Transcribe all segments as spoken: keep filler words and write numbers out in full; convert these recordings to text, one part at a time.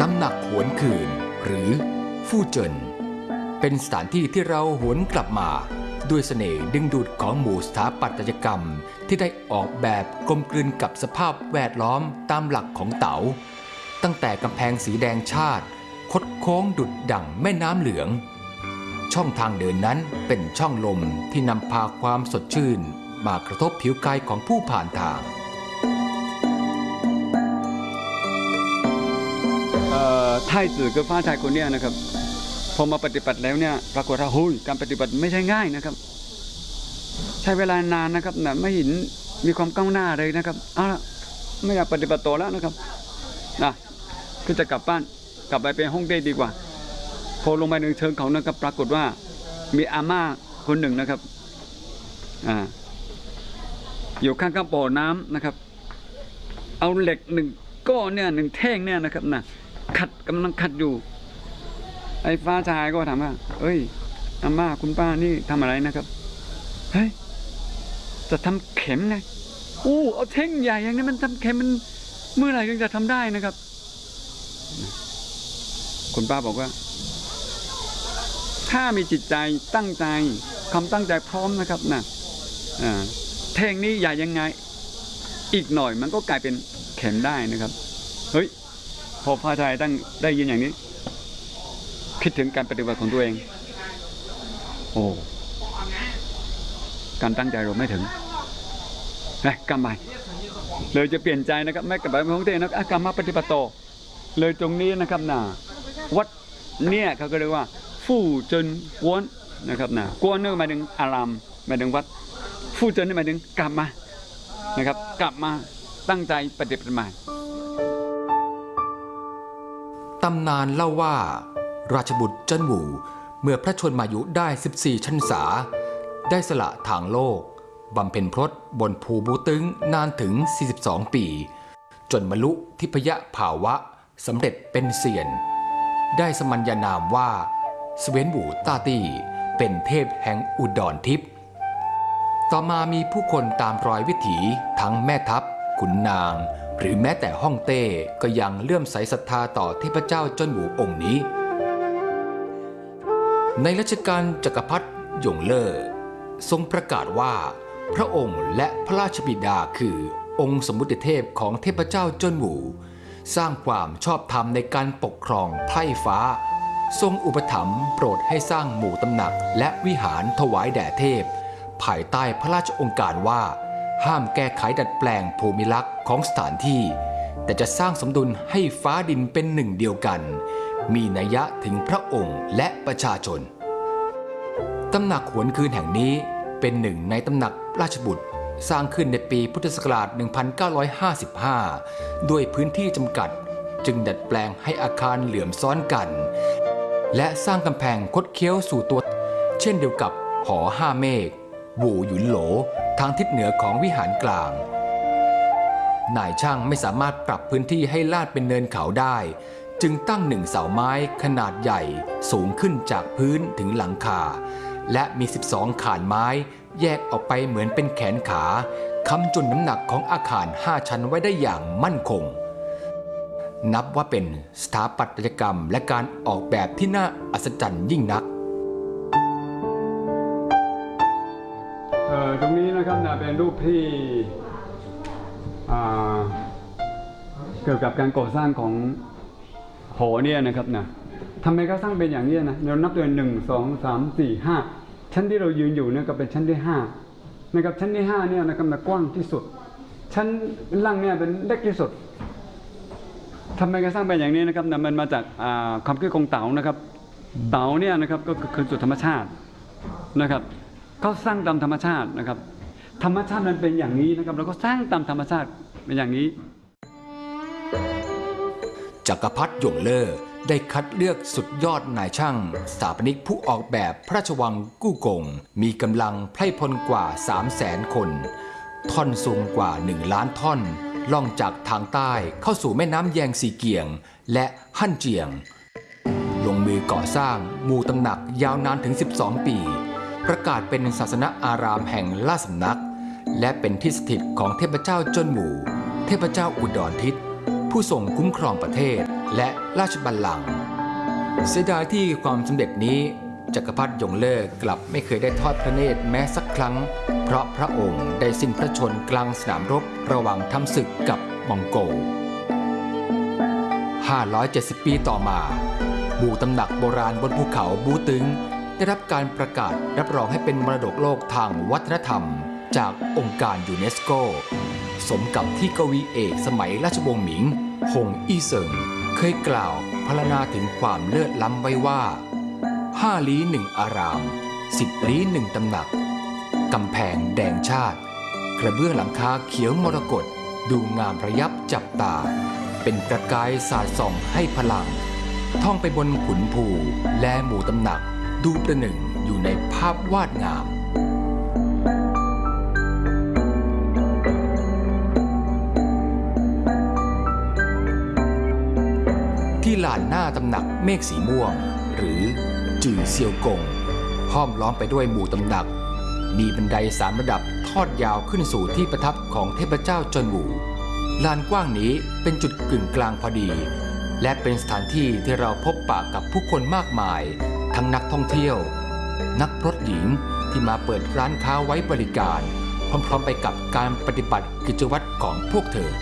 ำหนักหวนคืนหรือฟู่เจินเป็นสถานที่ที่เราหวนกลับมาด้วยเสน่ห์ดึงดูดของหมู่สถาปัตยกรรมที่ได้ออกแบบกลมกลืนกับสภาพแวดล้อมตามหลักของเต๋าตั้งแต่กำแพงสีแดงชาติคดโค้งดุจดั่งแม่น้ำเหลืองช่องทางเดินนั้นเป็นช่องลมที่นำพาความสดชื่นมากระทบผิวกายของผู้ผ่านทางไทจื่อกับฟ้าชายคนนี้นะครับพอมาปฏิบัติแล้วเนี่ยปรากฏว่าหุ้ยการปฏิบัติไม่ใช่ง่ายนะครับใช้เวลานานนะครับนะไม่เห็นมีความก้าวหน้าเลยนะครับเอาละไม่อยากปฏิบัติต่อแล้วนะครับนะคือจะกลับบ้านกลับไปเป็นห้องเต้ดีกว่าพอลงไปในเชิงเขานะครับปรากฏว่ามีอาม่าคนหนึ่งนะครับอ่าอยู่ข้างๆบ่อน้ำนะครับเอาเหล็กหนึ่งก้อนเนี่ยหนึ่งแท่งเนี่ยนะครับนะขัดกำลังขัดอยู่ไอ้ฟ้าชายก็ถามว่าเอ้ยอาม่าคุณป้านี่ทำอะไรนะครับเฮ้ยจะทำเข็มไงอู้เอาแท่งใหญ่อย่างนี้มันทำเข็มมันเมื่อไหร่ถึงจะทำได้นะครับคุณป้าบอกว่าถ้ามีจิตใจตั้งใจความตั้งใจพร้อมนะครับนะอ่าแท่งนี้ใหญ่ยังไงอีกหน่อยมันก็กลายเป็นเข็มได้นะครับเฮ้ยพอฟ้าชายตั้งได้ยินอย่างนี้คิดถึงการปฏิบัติของตัวเองโอ้การตั้งใจเราไม่ถึงนะกลับมาเลยจะเปลี่ยนใจนะครับไม่กลับไปของตัวเองนะกลับมาปฏิบัติต่อเลยตรงนี้นะครับนะวัดเนี่ยเขาก็เรียกว่าฟู่เจินกวนนะครับนะกวนนี่หมายถึงอารามหมายถึงวัดฟู่เจินนี่หมายถึงกลับมานะครับกลับมาตั้งใจปฏิบัติใหม่ตำนานเล่าว่าราชบุตรเจิ้นหวูเมื่อพระชนมายุได้สิบสี่พรรษาได้สละทางโลกบำเพ็ญพรตบนภูบูตึงนานถึงสี่สิบสองปีจนบรรลุทิพยภาวะสำเร็จเป็นเซียนได้สมัญญานามว่าเสวียนหวูต้าตี้เป็นเทพแห่งอุดรทิพย์ต่อมามีผู้คนตามรอยวิถีทั้งแม่ทัพขุนนางหรือแม้แต่ฮ่องเต้ก็ยังเลื่อมใสศรัทธาต่อเทพเจ้าเจิ้นหวูองค์นี้ในรัชกาลจักรพรรดิหยงเล่อทรงประกาศว่าพระองค์และพระราชบิดาคือองค์สมมุติเทพของเทพเจ้าเจิ้นหวูสร้างความชอบธรรมในการปกครองไพร่ฟ้าทรงอุปถัมภ์โปรดให้สร้างหมู่ตำหนักและวิหารถวายแด่เทพภายใต้พระราชองค์การว่าห้ามแก้ไขดัดแปลงภูมิลักษณ์ของสถานที่แต่จะสร้างสมดุลให้ฟ้าดินเป็นหนึ่งเดียวกันมีนัยยะถึงพระองค์และประชาชนตำหนักหวนคืนแห่งนี้เป็นหนึ่งในตำหนักราชบุตรสร้างขึ้นในปีพุทธศักราช หนึ่งพันเก้าร้อยห้าสิบห้า ด้วยพื้นที่จำกัดจึงดัดแปลงให้อาคารเหลื่อมซ้อนกันและสร้างกำแพงคดเคี้ยวสู่ตัวเช่นเดียวกับหอห้าเมฆหวูหยุนโหลทางทิศเหนือของวิหารกลางนายช่างไม่สามารถปรับพื้นที่ให้ลาดเป็นเนินเขาได้จึงตั้งหนึ่งเสาไม้ขนาดใหญ่สูงขึ้นจากพื้นถึงหลังคาและมีสิบสองขานไม้แยกออกไปเหมือนเป็นแขนขาค้ำจุนน้ำหนักของอาคารห้าชั้นไว้ได้อย่างมั่นคงนับว่าเป็นสถาปัตยกรรมและการออกแบบที่น่าอัศจรรย์ยิ่งนักตรงนี้นะครับนะเป็นรูปที่เกี่ยวกับการก่อสร้างของหอเนี่ยนะครับนะทำไมเขาสร้างเป็นอย่างนี้นะเรานับด้วยหนึ่งสองสามสี่ห้าชั้นที่เรายืนอยู่เนี่ยก็เป็นชั้นที่ห้านะครับชั้นที่ห้าเนี่ยนะครับกว้างที่สุดชั้นล่างเนี่ยเป็นเล็กที่สุดทำไมเขาสร้างเป็นอย่างนี้นะครับนะมันมาจากความคิดของเต๋านะครับเต๋าเนี่ยนะครับก็คือจุดธรรมชาตินะครับเขาสร้างตามธรรมชาตินะครับธรรมชาติมันเป็นอย่างนี้นะครับเราก็สร้างตามธรรมชาติเป็นอย่างนี้จักรพรรดิหยงเล่อได้คัดเลือกสุดยอดนายช่างสถาปนิกผู้ออกแบบพระราชวังกู้กงมีกำลังไพร่พลกว่า สามแสน คนท่อนสูงกว่าหนึ่งล้านท่อนล่องจากทางใต้เข้าสู่แม่น้ำแยงซีเกียงและฮั่นเจียงลงมือก่อสร้างหมู่ตำหนักยาวนานถึงสิบสองปีประกาศเป็นศาสนอารามแห่งราชสำนักและเป็นที่สถิตของเทพเจ้าเจิ้นหวูเทพเจ้าอุดรทิศผู้ทรงคุ้มครองประเทศและราชบัลลังก์เสียดายที่ความสำเร็จนี้จักรพรรดิหยงเล่อกลับไม่เคยได้ทอดพระเนตรแม้สักครั้งเพราะพระองค์ได้สิ้นพระชนม์กลางสนามรบระหว่างทำศึกกับมองโกลห้าร้อยเจ็ดสิบปีต่อมาบูตำหนักโบราณบนภูเขาบูตึงได้รับการประกาศรับรองให้เป็นมรดกโลกทางวัฒนธรรมจากองค์การยูเนสโกสมกับที่กวีเอกสมัยราชวงศ์หมิงฮงอี้เซิงเคยกล่าวพรรณนาถึงความเลิศล้ำไว้ว่าห้าลี้หนึ่งอารามสิบลี้หนึ่งตำหนักกำแพงแดงชาติกระเบื้องหลังคาเขียวมรกตดูงามระยับจับตาเป็นประกายสาดส่องให้พลังท่องไปบนขุนภูและหมู่ตำหนักดูประหนึ่งอยู่ในภาพวาดงามที่ลานหน้าตำหนักเมฆสีม่วงหรือจื่อเซียวกงห้อมล้อมไปด้วยหมู่ตำหนักมีบันไดสามระดับทอดยาวขึ้นสู่ที่ประทับของเทพเจ้าจวนหวูลานกว้างนี้เป็นจุดกึ่งกลางพอดีและเป็นสถานที่ที่เราพบปะกับผู้คนมากมายทั้งนักท่องเที่ยวนักพรตหญิงที่มาเปิดร้านค้าไว้บริการพร้อมๆไปกับการปฏิบัติกิจวัตรของพวกเธอ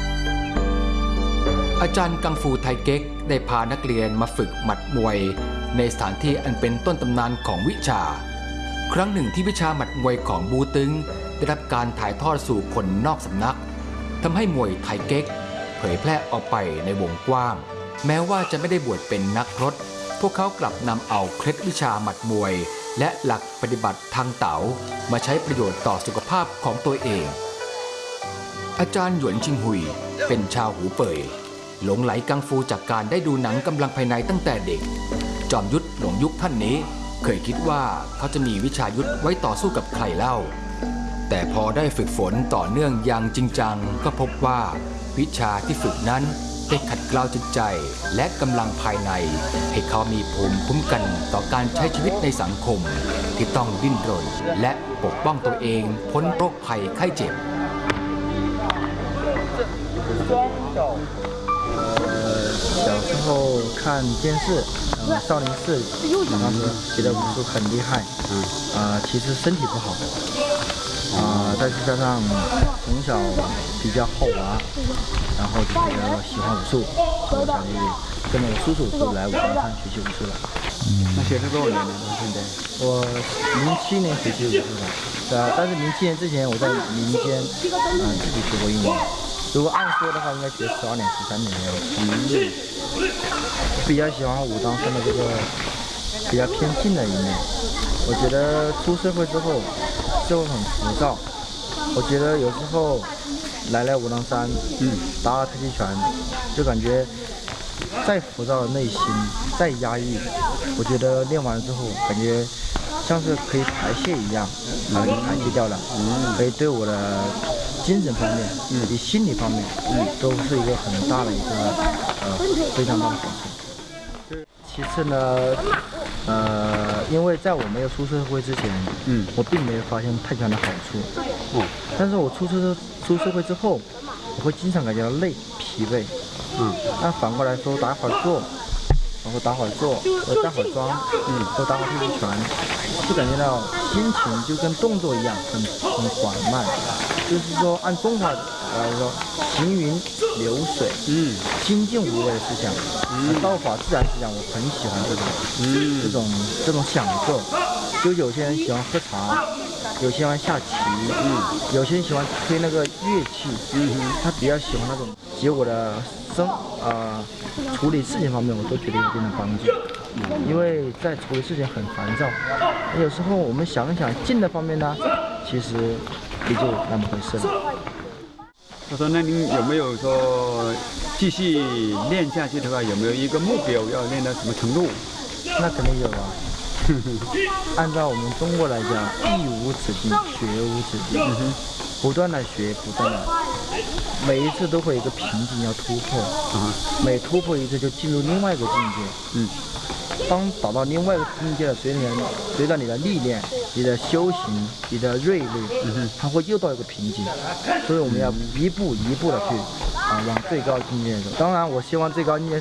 อาจารย์กังฟูไทเก๊กได้พานักเรียนมาฝึกหมัดมวยในสถานที่อันเป็นต้นตำนานของวิชาครั้งหนึ่งที่วิชาหมัดมวยของบูตึงได้รับการถ่ายทอดสู่คนนอกสำนักทำให้มวยไทเก๊กเผยแพร่ออกไปในวงกว้างแม้ว่าจะไม่ได้บวชเป็นนักพรตพวกเขากลับนำเอาเคล็ดวิชาหมัดมวยและหลักปฏิบัติทางเต๋ามาใช้ประโยชน์ต่อสุขภาพของตัวเองอาจารย์หยวนชิงหุยเป็นชาวหูเป่ยหลงไหลกังฟูจากการได้ดูหนังกำลังภายในตั้งแต่เด็กจอมยุทธหลงยุคท่านนี้เคยคิดว่าเขาจะมีวิชายุทธไว้ต่อสู้กับใครเล่าแต่พอได้ฝึกฝนต่อเนื่องอย่างจริงจังก็พบว่าวิชาที่ฝึกนั้นได้ขัดเกลาจิตใจและกำลังภายในให้เขามีภูมิคุ้มกันต่อการใช้ชีวิตในสังคมที่ต้องดิ้นรนและปกป้องตัวเองพ้นโรคภัยไข้เจ็บ小时候看电视，呃，少林寺，然后觉得武术很厉害，嗯，啊、呃，其实身体不好，啊、呃，再加上从小比较好玩，然后就觉得喜欢武术，所以才跟着我叔叔就来武当山学习武术了。 嗯，那学了多少年了？到现在？ 我零七年学习武术的，对啊，但是零七年之前我在民间，嗯、呃，自己学过一年。如果按说的话，应该学十二年、十三年了。嗯，比较喜欢武当山的这个比较偏静的一面。我觉得出社会之后，就很浮躁。我觉得有时候来来武当山，嗯，打打太极拳，就感觉再浮躁的内心，再压抑，我觉得练完之后，感觉像是可以排泄一样，把它排泄掉了，嗯，可以对我的精神方面，嗯，以及心理方面，嗯，都是一个很大的一个呃非常大的好处。其次呢，呃，因为在我没有出社会之前，嗯，我并没有发现太极拳的好处，嗯，但是我出社出社会之后，我会经常感觉到累、疲惫，嗯，那反过来说，打会儿坐，然后打会儿坐，或者站会儿桩，嗯，或打会儿太极拳，就感觉到心情就跟动作一样，很很缓慢。就是说，按中华来说，行云流水，嗯，心静无为的思想，嗯，道法自然思想，我很喜欢这种，嗯，这种这种享受。就有些人喜欢喝茶，有些人下棋，嗯，有些人喜欢吹那个乐器，嗯，他比较喜欢那种，给我的生呃处理事情方面，我都觉得有一定的帮助。因为在处理事情很烦躁，有时候我们想一想静的方面呢，其实也就那么回事了。 他说：“那您有没有说继续练下去的话，有没有一个目标要练到什么程度？” 那肯定有啊。按照我们中国来讲，艺无止境，学无止境，嗯、不断的学，不断的，每一次都会有一个瓶颈要突破，啊、每突破一次就进入另外一个境界。嗯。当达到另外一个境界了，随着随着你的历练、你的修行、你的锐利，嗯、它会又到一个瓶颈，所以我们要一步一步的去啊往最高境界走。当然，我希望最高境界